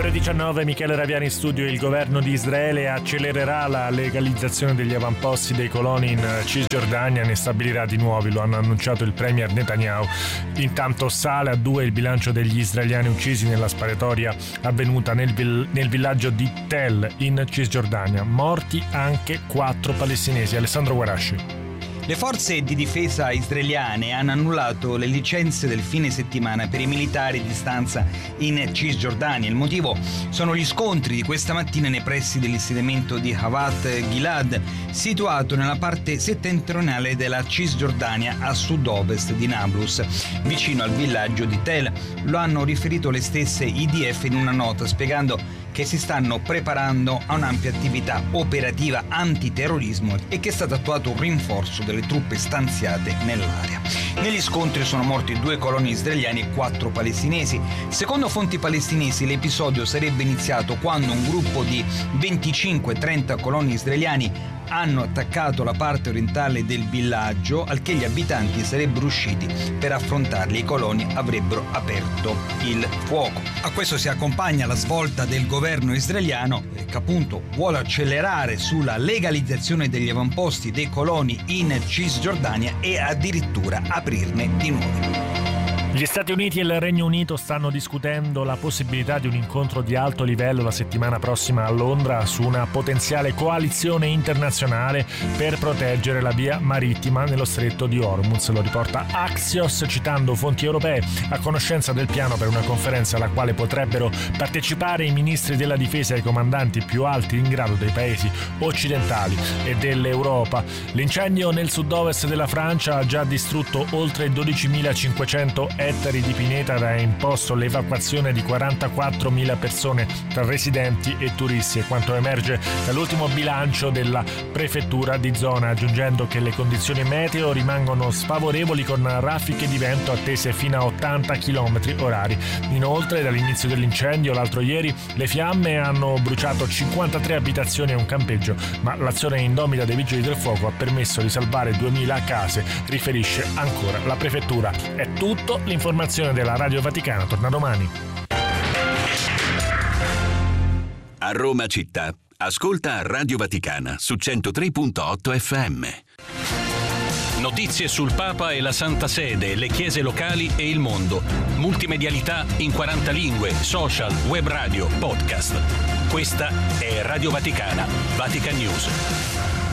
ore 19, Michele Raviani in studio. Il governo di Israele accelererà la legalizzazione degli avamposti dei coloni in Cisgiordania, ne stabilirà di nuovi, lo hanno annunciato il premier Netanyahu. Intanto sale a 2 il bilancio degli israeliani uccisi nella sparatoria avvenuta nel villaggio di Tel in Cisgiordania. Morti anche 4 palestinesi. Alessandro Guarasci. Le forze di difesa israeliane hanno annullato le licenze del fine settimana per i militari di stanza in Cisgiordania. Il motivo sono gli scontri di questa mattina nei pressi dell'insediamento di Havat Gilad, situato nella parte settentrionale della Cisgiordania a sud-ovest di Nablus, vicino al villaggio di Tel. Lo hanno riferito le stesse IDF in una nota, spiegando che si stanno preparando a un'ampia attività operativa antiterrorismo e che è stato attuato un rinforzo delle truppe stanziate nell'area. Negli scontri sono morti 2 coloni israeliani e 4 palestinesi. Secondo fonti palestinesi l'episodio sarebbe iniziato quando un gruppo di 25-30 coloni israeliani hanno attaccato la parte orientale del villaggio, al che gli abitanti sarebbero usciti per affrontarli. I coloni avrebbero aperto il fuoco. A questo si accompagna la svolta del governo israeliano, che appunto vuole accelerare sulla legalizzazione degli avamposti dei coloni in Cisgiordania e addirittura aprirne di nuovi. Gli Stati Uniti e il Regno Unito stanno discutendo la possibilità di un incontro di alto livello la settimana prossima a Londra su una potenziale coalizione internazionale per proteggere la via marittima nello stretto di Hormuz. Lo riporta Axios citando fonti europee a conoscenza del piano per una conferenza alla quale potrebbero partecipare i ministri della difesa e i comandanti più alti in grado dei paesi occidentali e dell'Europa. L'incendio nel sud-ovest della Francia ha già distrutto oltre 12.500 ettari di pineta ed ha imposto l'evacuazione di 44.000 persone tra residenti e turisti, è quanto emerge dall'ultimo bilancio della prefettura di zona, aggiungendo che le condizioni meteo rimangono sfavorevoli con raffiche di vento attese fino a 80 km/h. Inoltre, dall'inizio dell'incendio l'altro ieri, le fiamme hanno bruciato 53 abitazioni e un campeggio, ma l'azione indomita dei vigili del fuoco ha permesso di salvare 2.000 case, riferisce ancora la prefettura. È tutto. L'informazione della Radio Vaticana torna domani. A Roma città, ascolta Radio Vaticana su 103.8 FM. Notizie sul Papa e la Santa Sede, le chiese locali e il mondo. Multimedialità in 40 lingue, social, web radio, podcast. Questa è Radio Vaticana, Vatican News.